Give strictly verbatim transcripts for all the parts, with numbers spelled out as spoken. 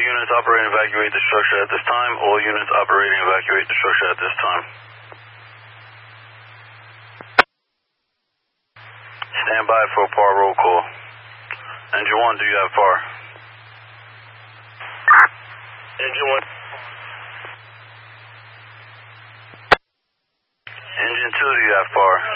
units operating evacuate the structure at this time. All units operating evacuate the structure at this time. Stand by for a P A R roll call. Engine one, do you have P A R? Engine one. Engine two, do you have P A R?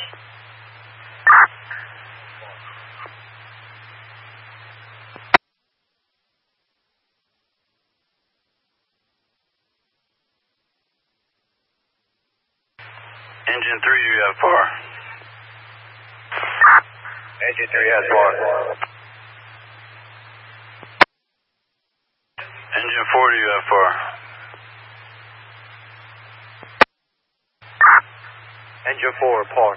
Engine three, do you have P A R? Engine three has P A R. Engine four, do you have P A R? Engine four, P A R.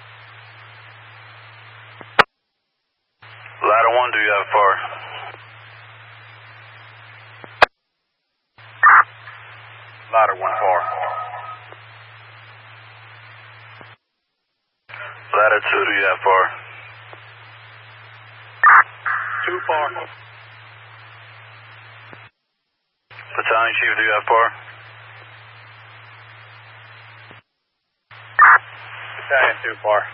Ladder one, do you have P A R? Ladder one, P A R. Ladder two, do you have P A R? Two P A R. Battalion Chief, do you have P A R? Battalion two, P A R.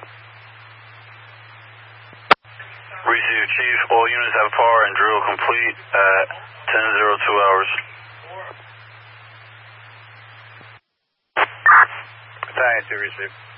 Receive, Chief. All units have P A R and drill complete at ten oh two hours. Battalion two, receive.